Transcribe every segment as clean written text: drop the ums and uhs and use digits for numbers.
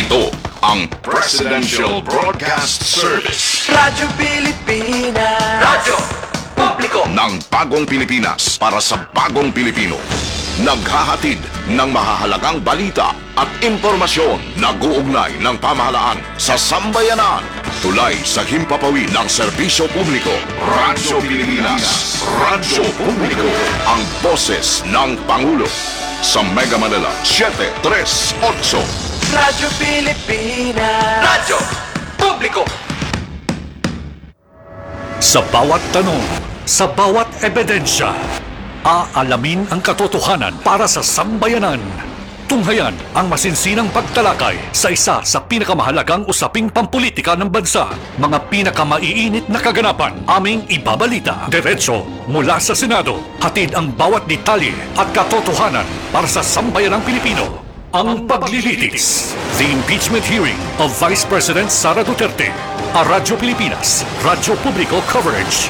Ito ang Presidential Broadcast Service. Radyo Pilipinas. Radyo Publiko Ng bagong Pilipinas para sa bagong Pilipino. Naghahatid ng mahahalagang balita at impormasyon na guugnay ng pamahalaan sa sambayanan. Tulay sa himpapawid ng serbisyo publiko. Radyo Pilipinas. Radyo Publiko. Ang boses ng Pangulo. Sa Mega Manila, 738. Radyo Pilipinas. Radyo Publiko. Sa bawat tanong, sa bawat ebidensya, aalamin ang katotohanan para sa sambayanan. Tunghayan ang masinsinang pagtalakay sa isa sa pinakamahalagang usaping pampolitika ng bansa. Mga pinakamaiinit na kaganapan aming ibabalita. Diretso mula sa Senado. Hatid ang bawat detalye at katotohanan para sa sambayanang Pilipino. Ang paglilitis. The impeachment hearing of Vice President Sara Duterte. A Radyo Pilipinas. Radyo Publiko Coverage.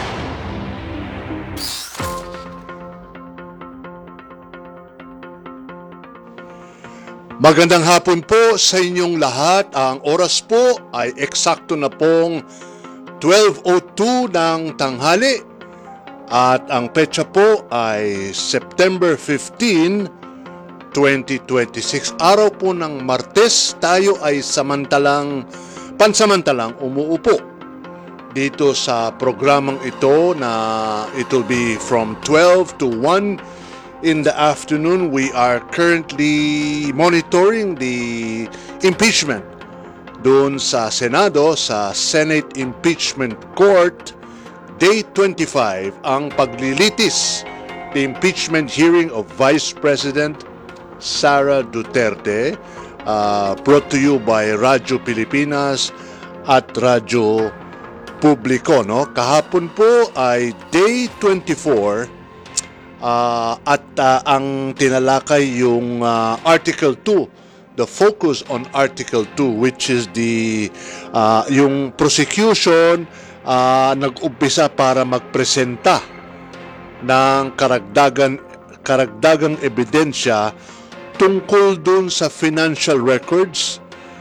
Magandang hapon po sa inyong lahat. Ang oras po ay eksakto na pong 12:02 ng tanghali at ang petsa po ay September 15, 2026. Araw po ng Martes, tayo ay pansamantalang umuupo dito sa programang ito na it will be from 12 to 1 in the afternoon. We are currently monitoring the impeachment doon sa Senado, sa Senate Impeachment Court. Day 25 ang paglilitis, the impeachment hearing of Vice President Sara Duterte, brought to you by Radyo Pilipinas at Radyo Publiko. No? Kahapon po ay Day 24 at ang tinalakay yung Article 2, the focus on Article 2, which is the yung prosecution nag-umpisa para magpresenta ng karagdagang ebidensya tungkol dun sa financial records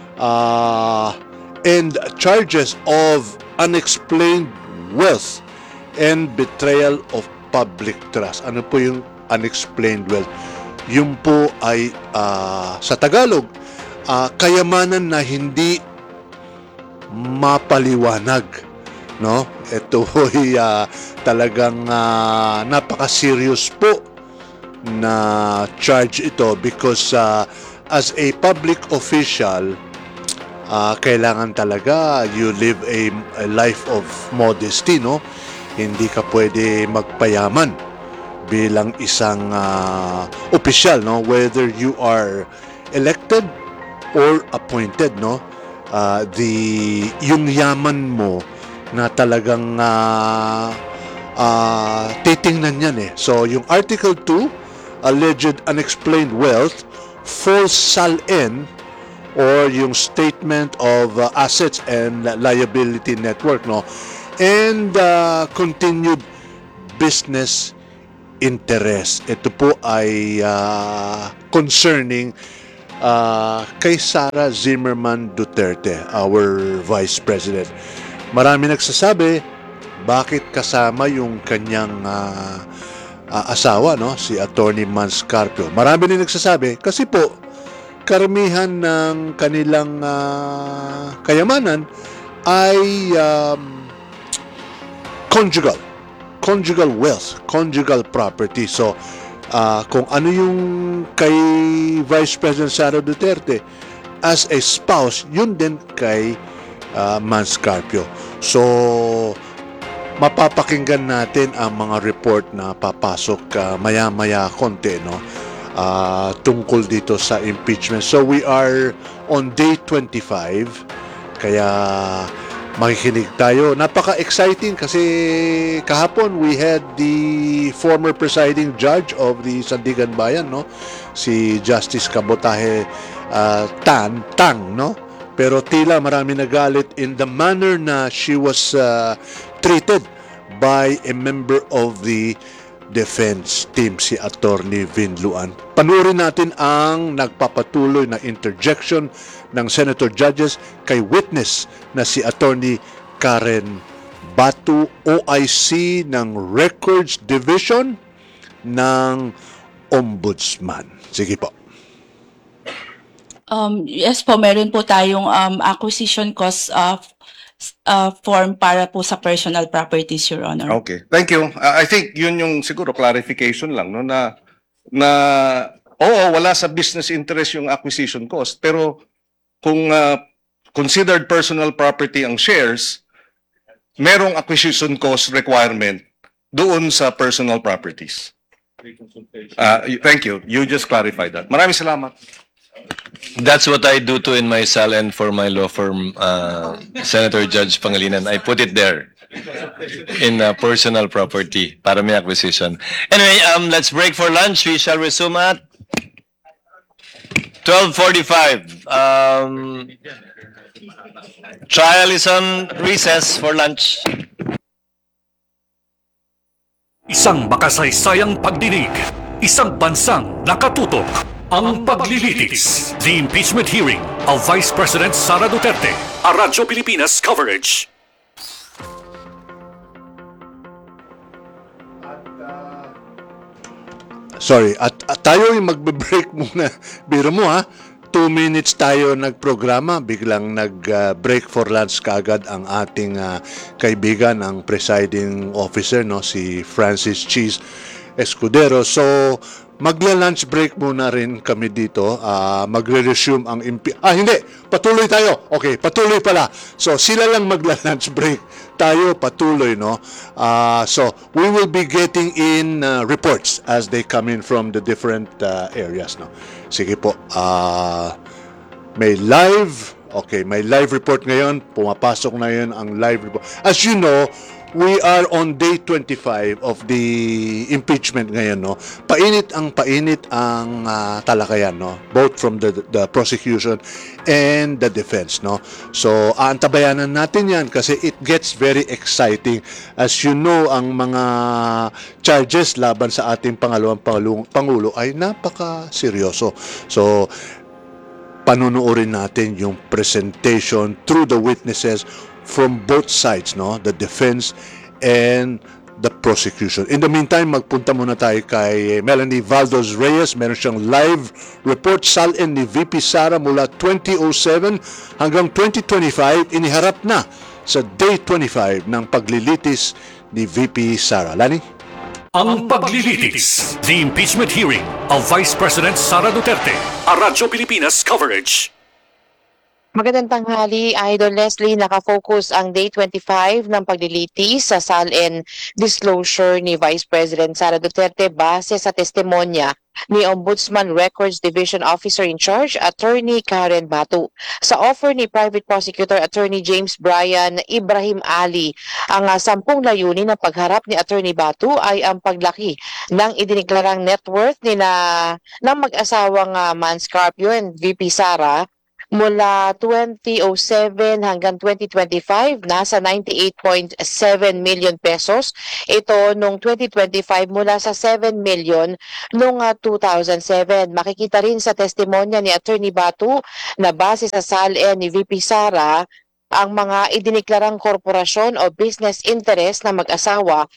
and charges of unexplained wealth and betrayal of public trust. Ano po yung unexplained wealth? Yung po ay sa Tagalog, kayamanan na hindi mapaliwanag. No? Ito ay talagang napaka-serious po na charge ito because as a public official, kailangan talaga you live a life of modesty, no? Hindi ka pwede magpayaman bilang isang opisyal, no? Whether you are elected or appointed, no? Yung yaman mo na talagang titingnan yan eh. So yung Article 2, alleged unexplained wealth, false SALN, or yung statement of assets and liability network, no? And continued business interest. Ito po ay concerning kay Sara Zimmerman Duterte, our Vice President. Marami nagsasabi, bakit kasama yung kanyang asawa, no? Si Attorney Mans Carpio. Marami din nagsasabi, kasi po, karamihan ng kanilang kayamanan ay conjugal wealth, conjugal property. So, kung ano yung kay Vice President Sara Duterte as a spouse, yun din kay Mans Carpio. So, mapapakinggan natin ang mga report na papasok maya-maya konti, no? Tungkol dito sa impeachment. So, we are on day 25, kaya makikinig tayo. Napaka-exciting kasi kahapon we had the former presiding judge of the Sandigan Bayan, no? Si Justice Cabotaje Tang, no? Pero tila marami nagalit in the manner na she was treated by a member of the defense team si Attorney Vin Luan. Panuorin natin ang nagpapatuloy na interjection ng Senator Judges kay witness na si Attorney Karen Batu, OIC ng Records Division ng Ombudsman. Sige po. Yes po, meron po tayong acquisition cost form para po sa personal properties, Your Honor. Okay. Thank you. I think yun yung siguro clarification lang no na oo, wala sa business interest yung acquisition cost, pero kung considered personal property ang shares, merong acquisition cost requirement doon sa personal properties. Thank you. You just clarified that. Maraming salamat. That's what I do too in my SALN for my law firm, Senator Judge Pangilinan. I put it there in personal property para may acquisition. Anyway, let's break for lunch. We shall resume at 12:45. Trial is on recess for lunch. Isang makasaysayang pagdinig, isang bansang nakatutok, ang paglilitis. The impeachment hearing of Vice President Sara Duterte. A Radyo Pilipinas coverage. Sorry, at tayo yung magbe-break muna. Biro mo ha, 2 minutes tayo nagprograma, biglang nag-break for lunch kaagad ang ating kaibigan, ang presiding officer, no, si Francis Cheese Escudero. So, magla-lunch break muna rin kami dito. Magre-resume ang hindi, patuloy tayo. Okay, patuloy pala. So, sila lang magla-lunch break. Tayo patuloy, no? So, we will be getting in reports as they come in from the different areas, no? Sige po. May live report ngayon. Pumapasok na yun ang live report. As you know, we are on day 25 of the impeachment ngayon, no? Painit ang talakayan, no? Both from the prosecution and the defense, no? So, aantabayanan natin yan kasi it gets very exciting. As you know, ang mga charges laban sa ating pangalawang Pangulo ay napaka-seryoso. So, panunuorin natin yung presentation through the witnesses from both sides, no? The defense and the prosecution. In the meantime, magpunta muna tayo kay Melanie Valdos Reyes. Meron siyang live report, SALN ni VP Sara mula 2007 hanggang 2025. Iniharap na sa day 25 ng paglilitis ni VP Sara. Lani? Ang paglilitis. The impeachment hearing of Vice President Sara Duterte. A Radyo Pilipinas coverage. Magandang tanghali, Idol Leslie. Nakafocus ang Day 25 ng paglilitis sa SALN disclosure ni Vice President Sara Duterte base sa testimonya ni Ombudsman Records Division Officer in Charge, Attorney Karen Batu. Sa offer ni Private Prosecutor Attorney James Brian Ibrahim Ali, ang 10 layunin ng pagharap ni Attorney Batu ay ang paglaki ng idineklarang net worth ng mag-asawang Manscarpio and VP Sara mula 2007 hanggang 2025, nasa 98.7 million pesos. Ito nung 2025 mula sa 7 million nung 2007. Makikita rin sa testimonya ni Attorney Batu na base sa SALN ni VP Sara, ang mga idineklarang korporasyon o business interest na mag-asawa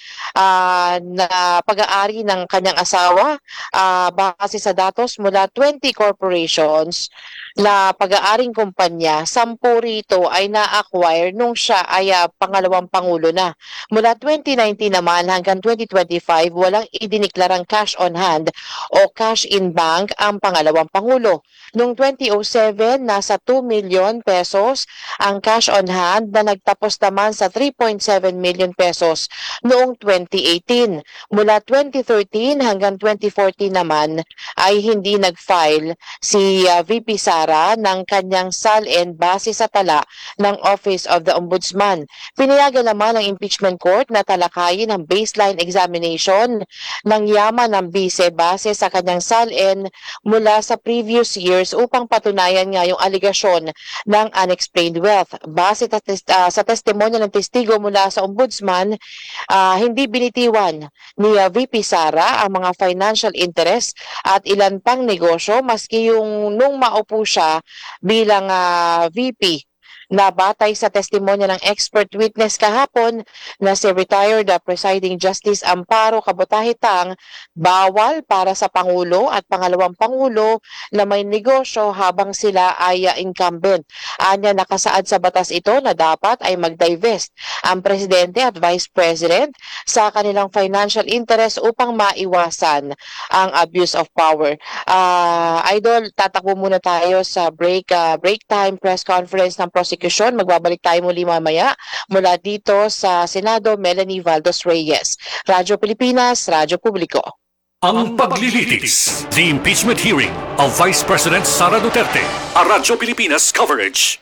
na pag-aari ng kanyang asawa base sa datos mula 20 corporations na pag-aaring kumpanya, 10 rito ay na-acquire nung siya ay pangalawang Pangulo na. Mula 2019 naman hanggang 2025, walang idineklarang cash on hand o cash in bank ang pangalawang Pangulo. Noong 2007, nasa 2 million pesos ang cash on hand na nagtapos naman sa 3.7 million pesos noong 2018. Mula 2013 hanggang 2014 naman ay hindi nag-file si VP Sara ng kanyang SALN base sa tala ng Office of the Ombudsman. Pinayagan naman ng impeachment court na talakayin ang baseline examination ng yaman ng bise base sa kanyang SALN mula sa previous years upang patunayan nga yung aligasyon ng unexplained wealth. base sa testimonya ng testigo mula sa ombudsman, hindi binitiwan ni VP Sara ang mga financial interest at ilan pang negosyo maski yung nung maupo siya bilang VP na batay sa testimonya ng expert witness kahapon na si retired Presiding Justice Amparo Kabutahitang, bawal para sa Pangulo at Pangalawang Pangulo na may negosyo habang sila ay incumbent. Anya nakasaad sa batas ito na dapat ay mag-divest ang Presidente at Vice President sa kanilang financial interest upang maiwasan ang abuse of power. Idol, tatakbo muna tayo sa break time press conference ng prosecution. Magbabalik tayo muli mamaya mula dito sa Senado. Melanie Valdos Reyes, Radyo Pilipinas, Radyo Publiko. Ang paglilitis, the impeachment hearing of Vice President Sara Duterte, a Radyo Pilipinas coverage.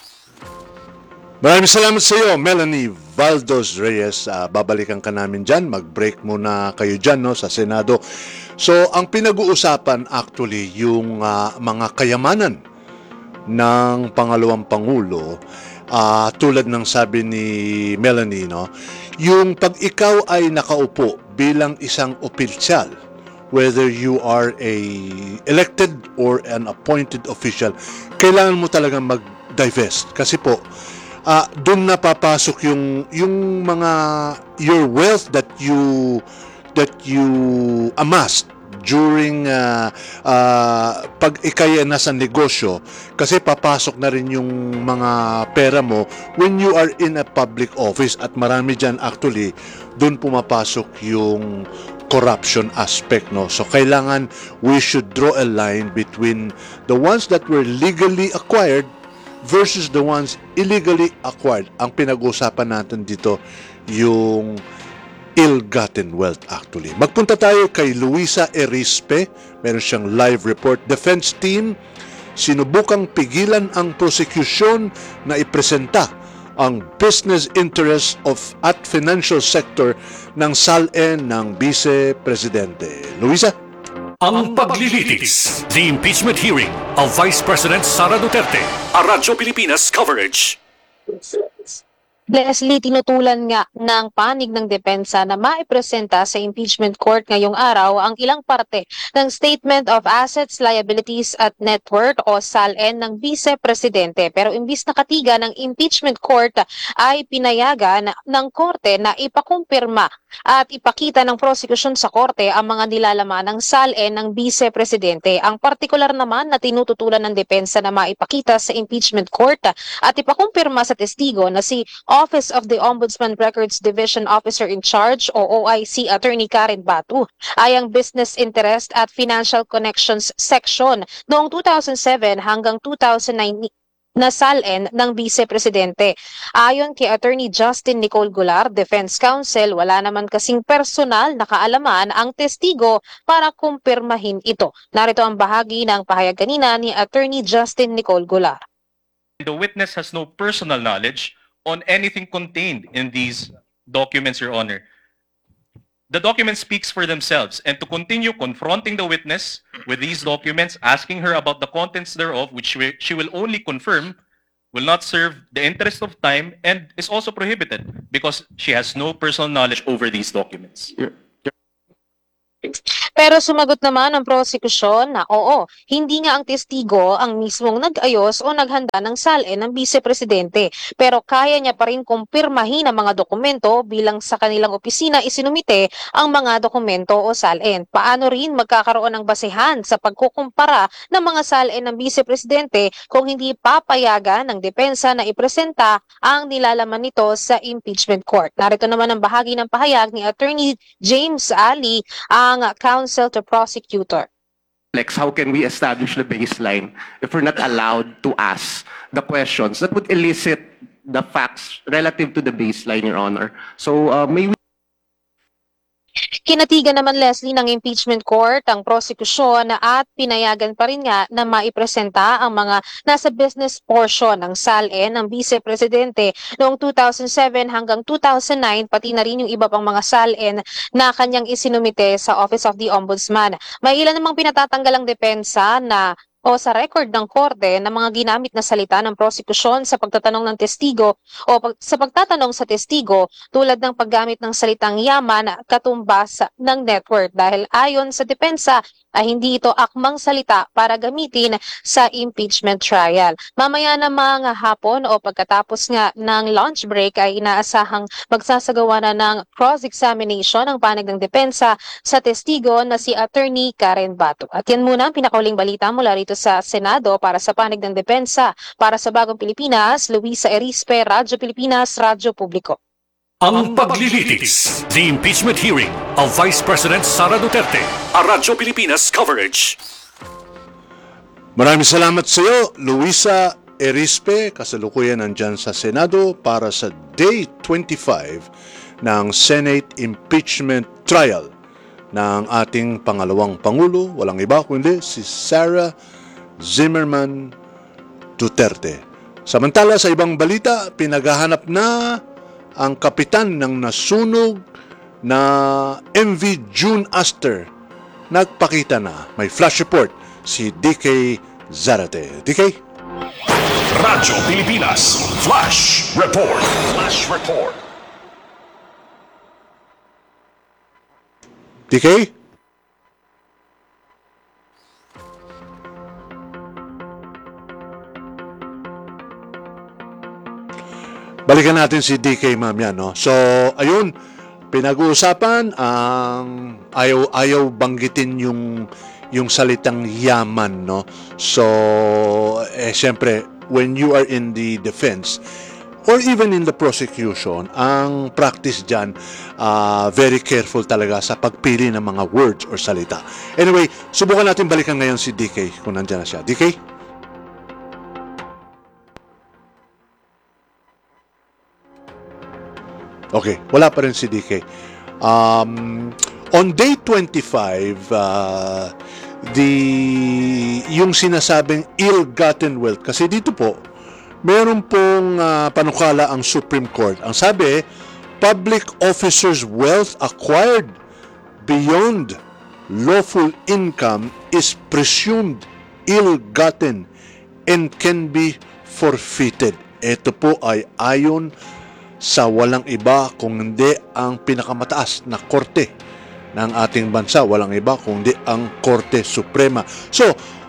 Maraming salamat sa iyo, Melanie Valdos Reyes. Babalikan ka namin dyan. Mag-break muna kayo dyan no, sa Senado. So, ang pinag-uusapan actually yung mga kayamanan ng pangalawang Pangulo, tulad ng sabi ni Melanie, no, yung pag ikaw ay nakaupo bilang isang opisyal, whether you are a elected or an appointed official, kailangan mo talagang mag-divest. Kasi po, doon na papasok yung mga your wealth that you amassed during pag ikay nasa negosyo, kasi papasok na rin yung mga pera mo when you are in a public office, at marami dyan actually doon pumapasok yung corruption aspect, no. So kailangan we should draw a line between the ones that were legally acquired versus the ones illegally acquired. Ang pinag-uusapan natin dito yung ill-gotten wealth actually. Magpunta tayo kay Luisa Erispe. Meron siyang live report. Defense team sinubukang pigilan ang prosecution na ipresenta ang business interests at financial sector ng SALN ng Vice Presidente. Luisa? Ang paglilitis, the impeachment hearing of Vice President Sara Duterte, a Radyo Pilipinas coverage. Leslie, tinutulan nga ng panig ng depensa na maipresenta sa impeachment court ngayong araw ang ilang parte ng Statement of Assets, Liabilities at Net Worth o SALN ng Vice Presidente. Pero imbis na katiga ng impeachment court ay pinayagan ng korte na ipakumpirma at ipakita ng prosecution sa korte ang mga nilalaman ng SALN ng Vice Presidente. Ang partikular naman na tinututulan ng depensa na maipakita sa impeachment court at ipakumpirma sa testigo na si Office of the Ombudsman Records Division Officer in Charge o OIC Attorney Karen Batu ay ang Business Interest at Financial Connections Section noong 2007 hanggang 2009 na SALN ng Vice Presidente. Ayon kay Attorney Justin Nicole Golar, Defense Counsel, wala naman kasing personal na kaalaman ang testigo para kumpirmahin ito. Narito ang bahagi ng pahayag kanina ni Attorney Justin Nicole Golar. The witness has no personal knowledge on anything contained in these documents, Your Honor. The documents speaks for themselves, and to continue confronting the witness with these documents, asking her about the contents thereof, which she will only confirm, will not serve the interest of time and is also prohibited because she has no personal knowledge over these documents. Pero sumagot naman ang prosekusyon na oo, hindi nga ang testigo ang mismong nag-ayos o naghanda ng SALN ng Vice Presidente. Pero kaya niya pa rin kumpirmahin ang mga dokumento bilang sa kanilang opisina isinumite ang mga dokumento o SALN. Paano rin magkakaroon ng basehan sa pagkukumpara ng mga SALN ng Vice Presidente kung hindi papayagan ng depensa na ipresenta ang nilalaman nito sa impeachment court. Narito naman ang bahagi ng pahayag ni Attorney James Ali, ang counsel to prosecutor. How can we establish the baseline if we're not allowed to ask the questions that would elicit the facts relative to the baseline, Your Honor? So may we... Kinatigan naman, Leslie, ng impeachment court ang prosekusyon at pinayagan pa rin nga na maipresenta ang mga nasa business portion ng SALN ng Vice Presidente noong 2007 hanggang 2009, pati na rin yung iba pang mga SALN na kanyang isinumite sa Office of the Ombudsman. May ilan namang pinatatanggal ang depensa na o sa record ng korte ng mga ginamit na salita ng prosekusyon sa pagtatanong ng testigo o sa pagtatanong sa testigo tulad ng paggamit ng salitang yaman katumbas ng net worth dahil ayon sa depensa ay hindi ito akmang salita para gamitin sa impeachment trial. Mamaya namang hapon o pagkatapos nga ng lunch break ay inaasahang magsasagawa na ng cross-examination ng panig ng depensa sa testigo na si Attorney Karen Bato. At yan muna ang pinakauling balita mula rito sa Senado para sa panig ng depensa. Para sa Bagong Pilipinas, Luisa Erispe, Radyo Pilipinas, Radyo Publiko. Ang paglilitis, the impeachment hearing of Vice President Sara Duterte, a Radyo Pilipinas coverage. Maraming salamat sa iyo, Luisa Erispe, kasalukuyan nandyan sa Senado para sa Day 25 ng Senate Impeachment Trial ng ating pangalawang Pangulo, walang iba kundi si Sara Zimmerman Duterte. Samantala sa ibang balita, pinaghahanap na ang kapitan ng nasunog na MV June Aster. Nagpakita na. May flash report si DK Zarate. DK? Radyo Pilipinas Flash Report. Flash Report. DK? Balikan natin si DK mamaya, no? So, ayun, pinag-uusapan ang ayaw banggitin yung salitang yaman, no? So, siyempre, when you are in the defense or even in the prosecution, ang practice dyan, very careful talaga sa pagpili ng mga words or salita. Anyway, subukan natin balikan ngayon si DK kung nandyan na siya. DK? Okay, wala pa rin si DK. On day 25, yung sinasabing ill-gotten wealth, kasi dito po, meron pong panukala ang Supreme Court. Ang sabi, public officers' wealth acquired beyond lawful income is presumed ill-gotten and can be forfeited. Ito po ay ayon sa walang iba kung hindi ang pinakamataas na korte ng ating bansa. Walang iba kung hindi ang Korte Suprema. So,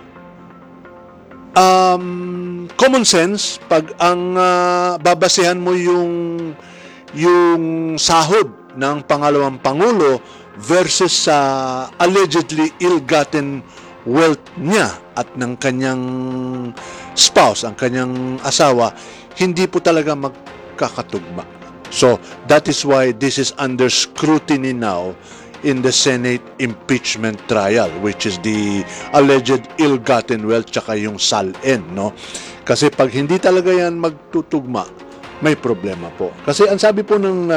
common sense, pag ang babasehan mo yung sahod ng pangalawang Pangulo versus sa allegedly ill-gotten wealth niya at ng kanyang spouse, ang kanyang asawa, hindi po talaga magkakatugma. So, that is why this is under scrutiny now in the Senate impeachment trial, which is the alleged ill-gotten wealth tsaka yung SALN, no? Kasi pag hindi talaga yan magtutugma, may problema po. Kasi ang sabi po ng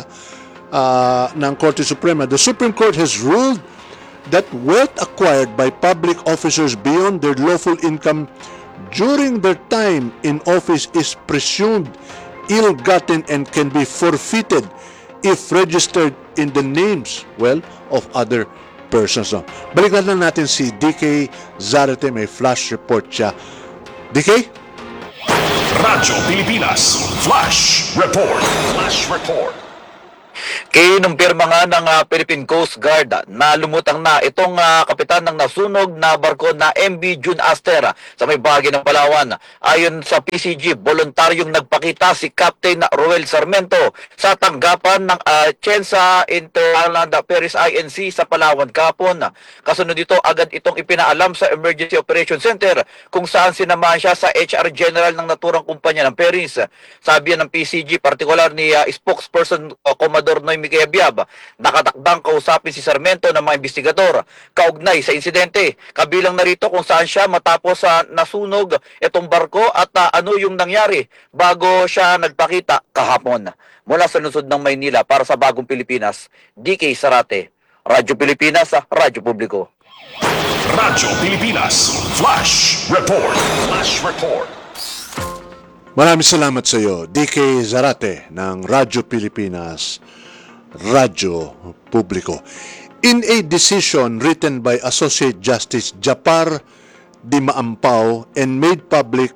Korte Suprema, the Supreme Court has ruled that wealth acquired by public officers beyond their lawful income during their time in office is presumed ill-gotten and can be forfeited if registered in the names, of other persons. No? Balikan lang natin si DK Zarate, may flash report siya. DK? Radyo Pilipinas Flash Report. Flash Report. Kinumpirma nga ng Philippine Coast Guard na lumutang na itong kapitan ng nasunog na barko na MV June Aster sa may bahagi ng Palawan. Ayon sa PCG, voluntaryong nagpakita si Captain Roel Sarmento sa tanggapan ng Chensa Inter-Island Ferries INC sa Palawan kahapon. Kasunod dito, agad itong ipinaalam sa Emergency Operation Center kung saan sinamahan siya sa HR General ng naturang kumpanya ng ferries. Sabi ng PCG, partikular ni spokesperson Commodore Noy Miguel Biab, nakatakdang kausapin si Sarmento ng mga investigador kaugnay sa insidente. Kabilang narito kung saan siya matapos nasunog itong barko at ano yung nangyari bago siya nagpakita kahapon. Mula sa lungsod ng Maynila para sa Bagong Pilipinas, DK Zarate, Radyo Pilipinas, Radyo Publiko. Radyo Pilipinas Flash Report. Flash Report. Maraming salamat sa iyo, DK Zarate ng Radyo Pilipinas, Radyo Publiko. In a decision written by Associate Justice Japar Di Maampao and made public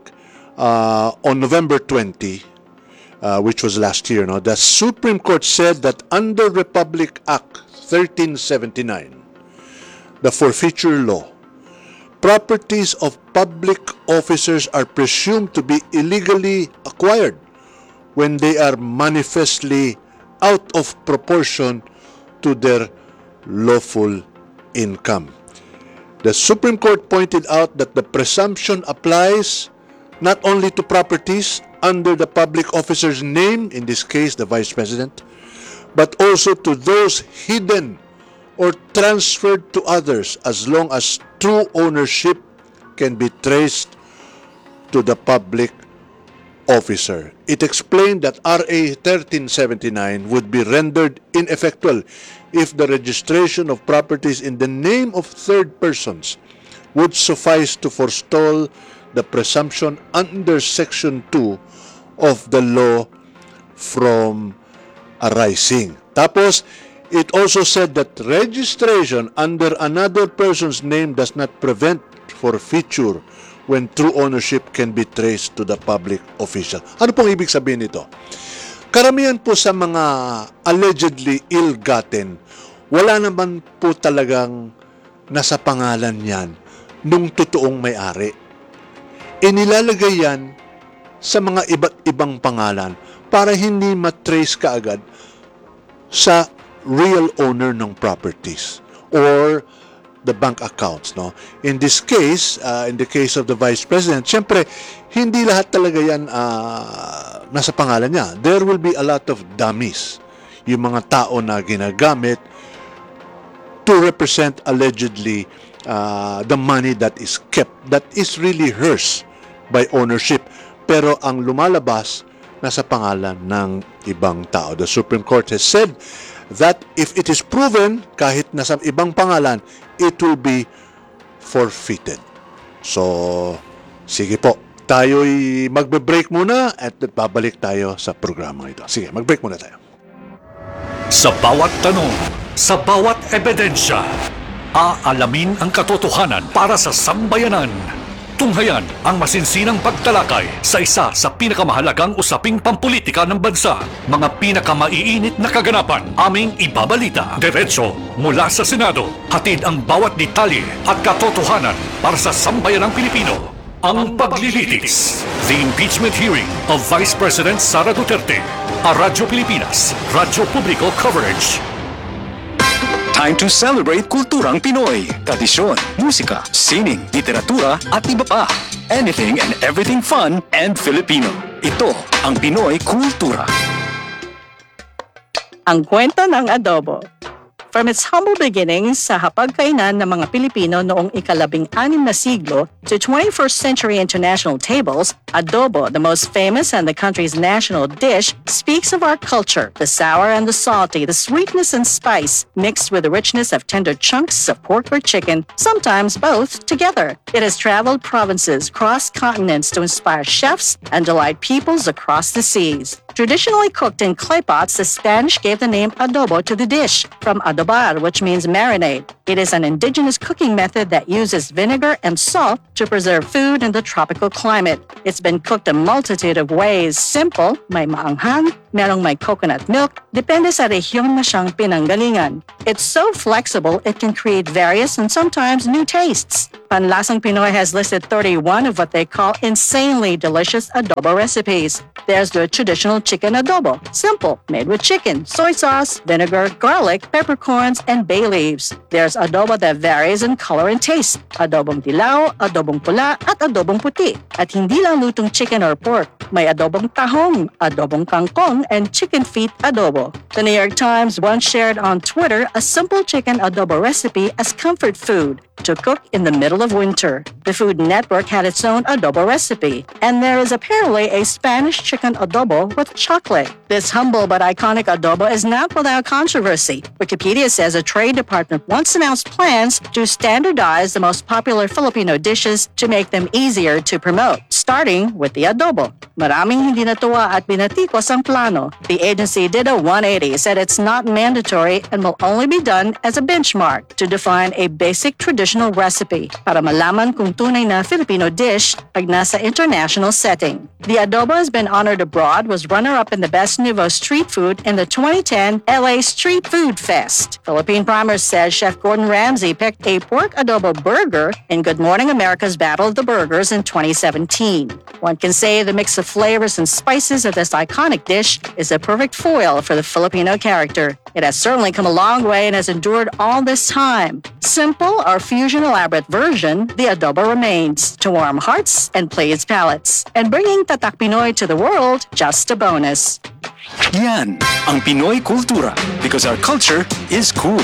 on November 20, which was last year. No? The Supreme Court said that under Republic Act 1379, the forfeiture law, properties of public officers are presumed to be illegally acquired when they are manifestly out of proportion to their lawful income. The Supreme Court pointed out that the presumption applies not only to properties under the public officer's name, in this case the Vice President, but also to those hidden or transferred to others as long as true ownership can be traced to the public officer. It explained that RA 1379 would be rendered ineffectual if the registration of properties in the name of third persons would suffice to forestall the presumption under Section 2 of the law from arising. Tapos, it also said that registration under another person's name does not prevent forfeiture when true ownership can be traced to the public official. Ano pong ibig sabihin nito? Karamihan po sa mga allegedly ill-gotten, wala naman po talagang nasa pangalan yan nung totoong may-ari. Inilalagay yan sa mga iba't ibang pangalan para hindi matrace kaagad sa real owner ng properties or the bank accounts. No? In this case, in the case of the Vice President, siyempre, hindi lahat talaga yan nasa pangalan niya. There will be a lot of dummies, yung mga tao na ginagamit to represent allegedly the money that is kept, that is really hers by ownership. Pero ang lumalabas, nasa pangalan ng ibang tao. The Supreme Court has said that if it is proven, kahit nasa ibang pangalan, it will be forfeited. So, sige po. Tayo'y magbe-break muna at babalik tayo sa programa ito. Sige, mag-break muna tayo. Sa bawat tanong, sa bawat ebidensya, aalamin ang katotohanan para sa sambayanan. Tunghayan ang masinsinang pagtalakay sa isa sa pinakamahalagang usaping pampolitika ng bansa. Mga pinakamaiinit na kaganapan aming ibabalita. Diretso mula sa Senado. Hatid ang bawat detalye at katotohanan para sa sambayanang Pilipino. Ang paglilitis. The impeachment hearing of Vice President Sara Duterte. A Radyo Pilipinas. Radyo Publiko Coverage. Time to celebrate kulturang Pinoy. Tradisyon, musika, sining, literatura at iba pa. Anything and everything fun and Filipino. Ito ang Pinoy Kultura. Ang kwento ng adobo. From its humble beginnings sa hapagkainan ng mga Pilipino noong ika-16 na siglo to 21st century international tables, adobo, the most famous and the country's national dish, speaks of our culture, the sour and the salty, the sweetness and spice, mixed with the richness of tender chunks of pork or chicken, sometimes both together. It has traveled provinces, crossed continents to inspire chefs and delight peoples across the seas. Traditionally cooked in clay pots, the Spanish gave the name adobo to the dish, from adobar, which means marinade. It is an indigenous cooking method that uses vinegar and salt to preserve food in the tropical climate. It's been cooked a multitude of ways. Simple, may maanghang, merong may coconut milk, depende sa rehiyon na siyang pinanggalingan. It's so flexible, it can create various and sometimes new tastes. Panlasang Pinoy has listed 31 of what they call insanely delicious adobo recipes. There's the traditional chicken adobo, simple, made with chicken, soy sauce, vinegar, garlic, peppercorns, and bay leaves. There's adobo that varies in color and taste. Adobong dilaw, adobong pula, at adobong puti. At hindi lang lutong chicken or pork. May adobong tahong, adobong kangkong, and chicken feet adobo. The New York Times once shared on Twitter a simple chicken adobo recipe as comfort food to cook in the middle of winter. The Food Network had its own adobo recipe, and there is apparently a Spanish chicken adobo with chocolate. This humble but iconic adobo is not without controversy. Wikipedia says a trade department once announced plans to standardize the most popular Filipino dishes to make them easier to promote. starting with the adobo. Maraming hindi natuwa at binatikos ang plano. The agency did a 180, said it's not mandatory and will only be done as a benchmark to define a basic traditional recipe para malaman kung tunay na Filipino dish pag nasa international setting. The adobo has been honored abroad, was runner-up in the Best Nouveau Street Food in the 2010 LA Street Food Fest. Philippine Primer says Chef Gordon Ramsay picked a pork adobo burger in Good Morning America's Battle of the Burgers in 2017. One can say the mix of flavors and spices of this iconic dish is a perfect foil for the Filipino character. It has certainly come a long way and has endured all this time. Simple or fusion elaborate version, the adobo remains to warm hearts and please palates. And bringing Tatak Pinoy to the world, just a bonus. Yan ang Pinoy kultura because our culture is cool.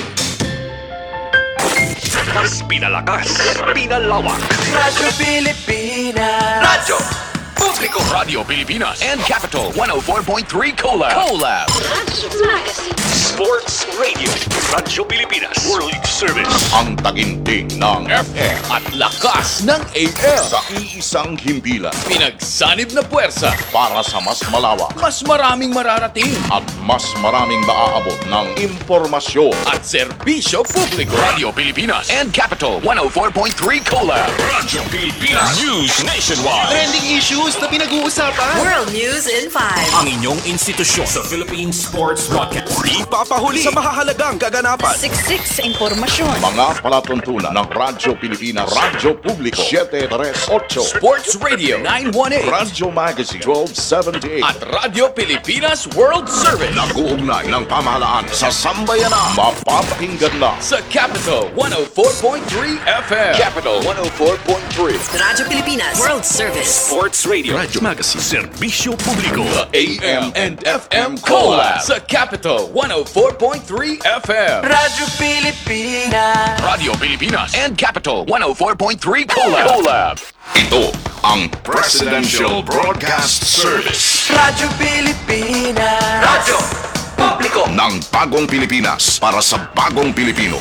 Mas pinalakas, pinalawak. Radyo Pilipinas. Radyo Publiko, Radio Pilipinas and Capital 104.3 Collab. Sports Radio. Radyo Pilipinas. World Service. Ang taginting ng FM At lakas ng AM. sa iisang himpilan Pinagsanib na puwersa. para sa mas malawak Mas maraming mararating. at mas maraming maaabot ng impormasyon. At serbisyo publiko. Radio Pilipinas and Capital 104.3 Collab. Radyo Pilipinas. News Nationwide. Trending issues na pinag-uusapan. World News in 5. Ang inyong institusyon sa Philippine Sports Broadcast. Di papahuli sa mahahalagang kaganapan. Siksik sa impormasyon. Mga palatuntunan ng Radyo Pilipinas, Radyo Publiko 738, Sports Radio 918. Radyo Magazine 1278 At Radyo Pilipinas World Service. nag-uugnay ng pamahalaan sa sambayanan. Mapapakinggan na Sa Capital 104.3 FM. Capital 104.3 Radyo Pilipinas World Service. Sports Radio. Radyo Magazine. Serbisyo Publiko. AM and FM Collab. Sa Capital 104.3 FM. Radyo Pilipinas. Radio Pilipinas and Capital 104.3 Collab. Ito ang Presidential Broadcast Service. Radyo Pilipinas. Radyo Publiko. Ng bagong Pilipinas para sa bagong Pilipino.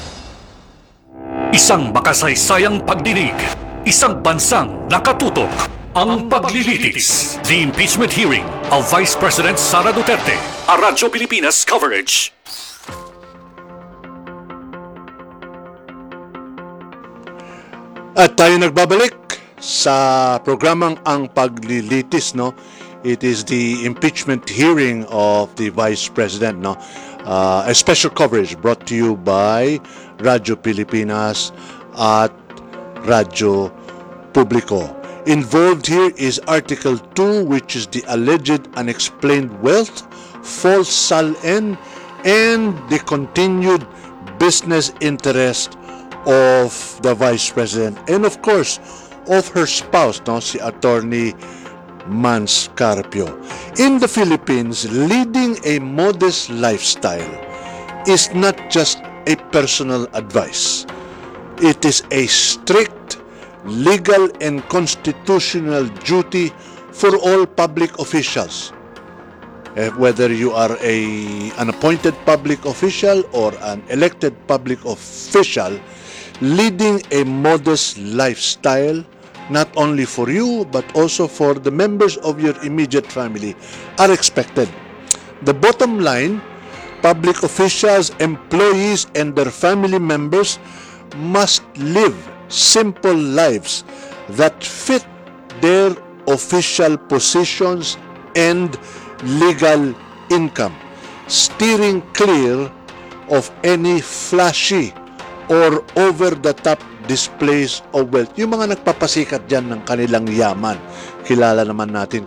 Isang makasaysayang pagdinig. Isang bansang nakatutok. Ang paglilitis. The impeachment hearing of Vice President Sara Duterte. A Radyo Pilipinas coverage. At tayo nagbabalik sa programang Ang Paglilitis, no? It is the impeachment hearing of the Vice President, no? A special coverage brought to you by Radyo Pilipinas at Radyo Publiko. Involved here is Article 2, which is the alleged unexplained wealth, false SALN, and the continued business interest of the Vice President and of course of her spouse, no, si Attorney Mans Carpio. In the Philippines, leading a modest lifestyle is not just a personal advice. It is a strict legal and constitutional duty for all public officials. Whether you are an appointed public official or an elected public official, leading a modest lifestyle, not only for you but also for the members of your immediate family, are expected. The bottom line, public officials, employees, and their family members must live simple lives that fit their official positions and legal income, steering clear of any flashy or over-the-top displays of wealth. Yung mga nagpapasikat dyan ng kanilang yaman, kilala naman natin